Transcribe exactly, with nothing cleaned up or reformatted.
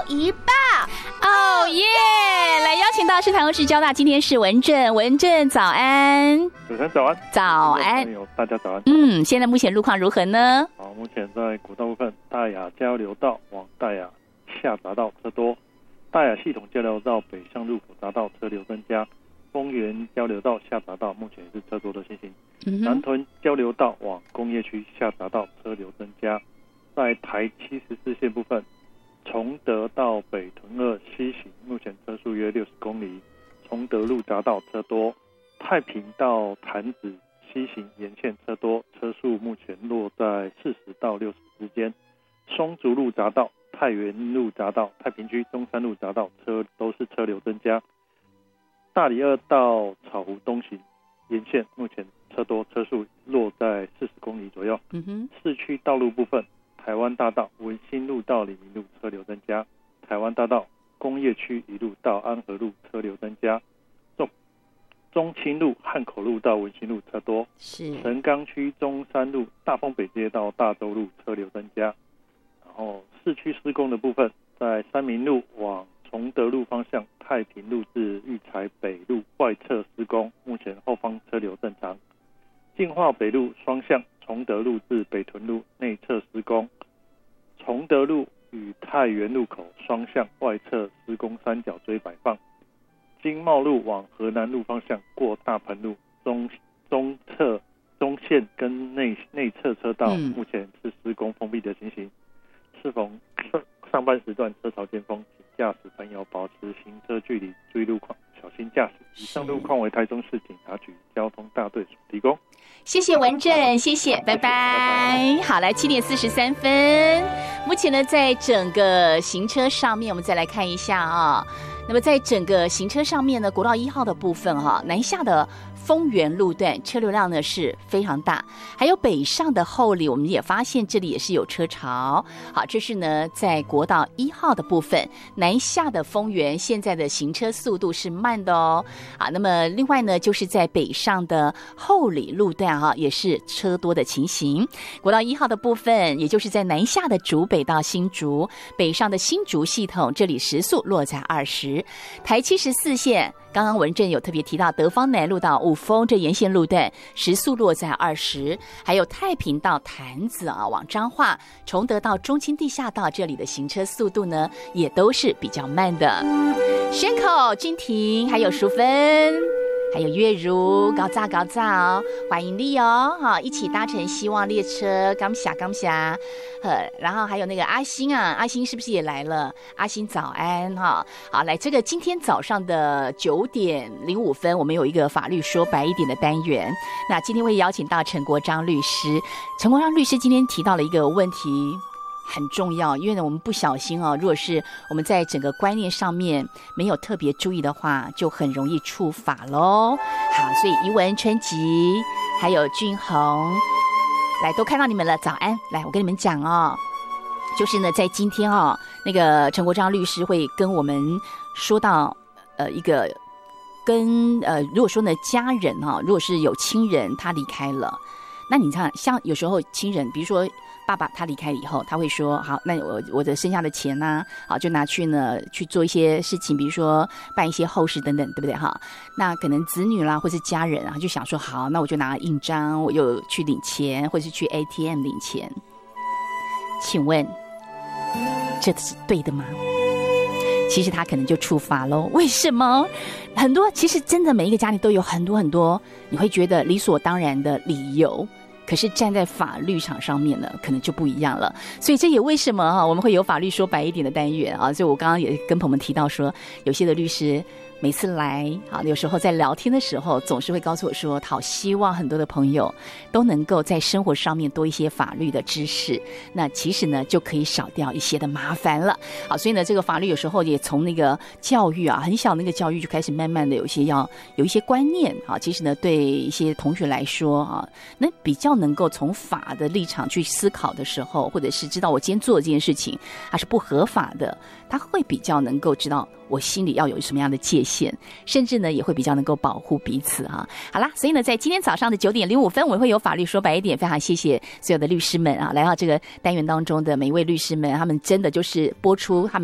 一报。 哦耶！来邀请到是台中市交大，今天是文正，文正早安。 主持人早安。 早安。 大家早安。 嗯，现在目前路况如何呢？ 好，目前在国道部分，大雅交流道往大雅下匝道车多，大雅系统交流道北向入口匝道车流增加，丰原交流道下匝道目前也是车多的情形。嗯、南屯交流道往工业区下匝道车流增加，在台七十四线部分，崇德到北屯二西行目前车速约六十公里，崇德路匝道车多，太平到潭子西行沿线车多，车速目前落在四十到六十之间。松竹路匝道、太原路匝道、太平区中山路匝道车都是车流增加。大里二到草湖东行沿线目前车多，车速落在四十公里左右。嗯哼，市区道路部分，台湾大道文心路到李明路车流增加，台湾大道工业区一路到安和路车流增加，中中清路汉口路到文心路车多，是神冈区中山路大丰北街到大洲路车流增加。然后市区施工的部分，在三民路往崇德路方向太平路至育才北路外侧施工，目前后方车流正常。进化北路双向崇德路至北屯路内侧施工，崇德路与太原路口双向外侧施工三角锥摆放。经贸路往河南路方向过大鹏路中中侧中线跟内内侧车道、嗯、目前是施工封闭的情形。适逢上班时段车潮尖峰，请驾驶朋友保持行车距离，注意路况，小心驾驶。以上路况为台中市警察局交通大队所提供。 谢谢文正，谢谢，拜拜。拜拜。好，来七点四十三分，目前呢，在整个行车上面，我们再来看一下啊。那么在整个行车上面呢，国道一号的部分哈、啊，南下的丰原路段车流量呢是非常大，还有北上的后里，我们也发现这里也是有车潮。好，这是呢在国道一号的部分，南下的丰原现在的行车速度是慢的哦。好，那么另外呢，就是在北上的后里路段哈、啊，也是车多的情形。国道一号的部分，也就是在南下的竹北到新竹，北上的新竹系统，这里时速落在二十。台七十四线，刚刚文正有特别提到德芳南路到五峰这沿线路段时速落在二十，还有太平到潭子啊往彰化，崇德到中清地下道这里的行车速度呢也都是比较慢的。宣口、君婷还有淑芬。还有月如高炸高炸，欢迎你哦！哈，一起搭乘希望列车，感谢感谢。呃，然后还有那个阿星啊，阿星是不是也来了？阿星早安哈！好，来这个今天早上的九点零五分，我们有一个法律说白一点的单元。那今天会邀请到陈国璋律师，陈国璋律师今天提到了一个问题。很重要，因为呢，我们不小心哦，如果是我们在整个观念上面没有特别注意的话，就很容易触法咯。好，所以怡文、春吉还有俊宏，来都看到你们了，早安！来，我跟你们讲哦，就是呢，在今天哦，那个陈国璋律师会跟我们说到呃一个跟呃，如果说呢家人哈、哦，如果是有亲人他离开了，那你看像有时候亲人，比如说。爸爸他离开以后，他会说好，那我我的剩下的钱呢、啊，好就拿去呢去做一些事情，比如说办一些后事等等，对不对哈？那可能子女啦或是家人啊，就想说好，那我就拿印章，我又去领钱，或是去 A T M 领钱。请问这是对的吗？其实他可能就触法咯。为什么？很多其实真的每一个家庭都有很多很多，你会觉得理所当然的理由。可是站在法律场上面呢，可能就不一样了。所以这也为什么啊，我们会有法律说白一点的单元啊。所以我刚刚也跟朋友们提到说，有些的律师每次来啊，有时候在聊天的时候，总是会告诉我说，好希望很多的朋友都能够在生活上面多一些法律的知识，那其实呢就可以少掉一些的麻烦了。好，所以呢，这个法律有时候也从那个教育啊，很小那个教育就开始慢慢的有一些要有一些观念啊。其实呢，对一些同学来说啊，那比较能够从法的立场去思考的时候，或者是知道我今天做的这件事情它是不合法的，他会比较能够知道我心里要有什么样的界限，甚至呢也会比较能够保护彼此啊。好啦，所以呢在今天早上的九点零五分，我会有法律说白一点，非常谢谢所有的律师们啊，来到这个单元当中的每一位律师们，他们真的就是播出他们